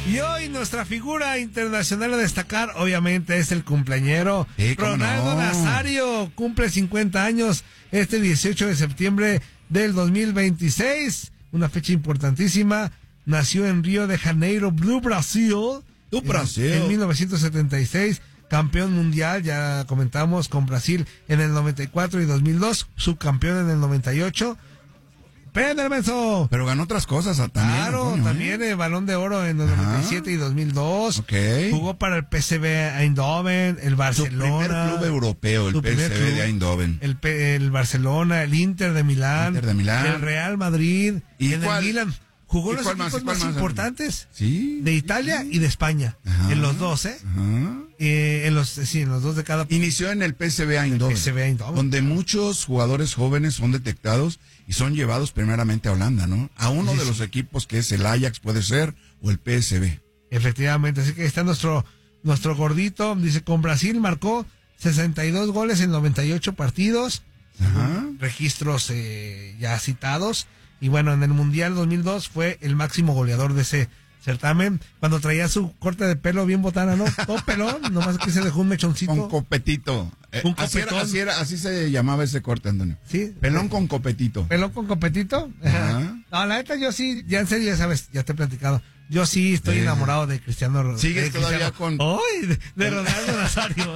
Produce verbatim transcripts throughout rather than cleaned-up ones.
Y hoy nuestra figura internacional a destacar, obviamente, es el cumpleañero Sí, Ronaldo no. Nazario. Cumple cincuenta años este dieciocho de septiembre del dos mil veintiséis. Una fecha importantísima. Nació en Río de Janeiro, Blue Brasil. Tu Brasil. En, en mil novecientos setenta y seis. Campeón mundial, ya comentamos, con Brasil en el noventa y cuatro y dos mil dos. Subcampeón en el noventa y ocho. ¡Pena, menso! Pero ganó otras cosas ah, también. Claro, Antonio, también ¿eh? el Balón de Oro en el Ajá. noventa y siete y dos mil dos. Ok. Jugó para el P S V Eindhoven, el Su Barcelona. primer club europeo, el Su P S V primer club. de Eindhoven. El, P- el Barcelona, el Inter de Milán. Inter de Milán. El Real Madrid. ¿Y en cuál? el Milan. Jugó ¿Y los cuál más? equipos ¿Y cuál más, más? importantes Sí. de Italia y de España. Ajá. En los dos, ¿eh? Ajá. Eh, en los, sí, en los dos de cada. Inició en el P S V Eindhoven, P S V Eindhoven. donde muchos jugadores jóvenes son detectados y son llevados primeramente a Holanda, ¿no? A uno Sí, de sí. los equipos que es el Ajax, puede ser, o el P S V. Efectivamente, así que está nuestro, nuestro gordito. Dice, con Brasil marcó sesenta y dos goles en noventa y ocho partidos. Ajá. Registros eh, ya citados. Y bueno, en el Mundial dos mil dos fue el máximo goleador de ese certamen. Cuando traía su corte de pelo bien botana, ¿no? Todo pelón, nomás que se dejó un mechoncito. Con copetito. Eh, Un así, era- copetón. así, era- así se llamaba ese corte, Antonio. Sí. Pelón con copetito. Pelón con copetito. Ajá. No, la neta yo sí, ya en serio, ya sabes, ya te he platicado. Yo sí estoy Sí. enamorado de Cristiano Ronaldo. ¿Sigues todavía con- ¡Ay! De, de Ronaldo Nazario.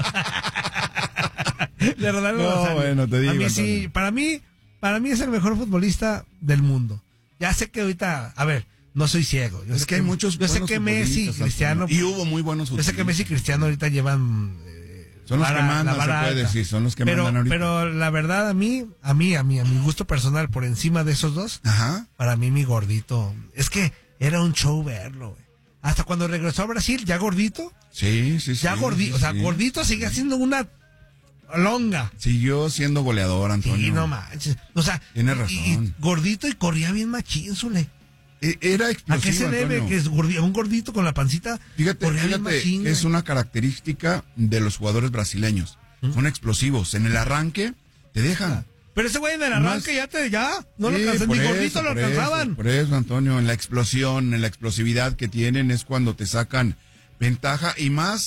De Ronaldo No, Nazario. bueno, te digo, A mí sí, Antonio. para mí, para mí es el mejor futbolista del mundo. Ya sé que ahorita, a ver, no soy ciego. Yo Es sé que hay muchos Yo sé buenos que Messi y futbolistas, Cristiano. Antonio. Y hubo muy buenos Yo sé que Messi y Cristiano ahorita llevan. eh, Son los que vara- mandan, la se vara puede alta. decir, son los que pero, mandan ahorita. Pero la verdad, a mí, a mí, a mí, a mi gusto personal, por encima de esos dos, Ajá. para mí mi gordito, es que era un show verlo, güey. Hasta cuando regresó a Brasil, ya gordito, Sí, sí, sí. ya gordito, sí, o sea, sí. gordito sigue siendo una longa. Siguió siendo goleador, Antonio. Sí, no manches. O sea, Tienes y- razón. y gordito y corría bien machín, Zule. E- Era ¿A explosivo, qué se debe Antonio. que es gordi- un gordito con la pancita? Fíjate, corría bien fíjate, machín, es güey? una característica de los jugadores brasileños. Son explosivos. En el arranque te dejan. Pero ese güey en el Más- arranque ya te, ya, no Sí, lo alcanzan, por ni eso, gordito lo por alcanzaban. eso, por eso, Antonio, en la explosión, en la explosividad que tienen es cuando te sacan ventaja y más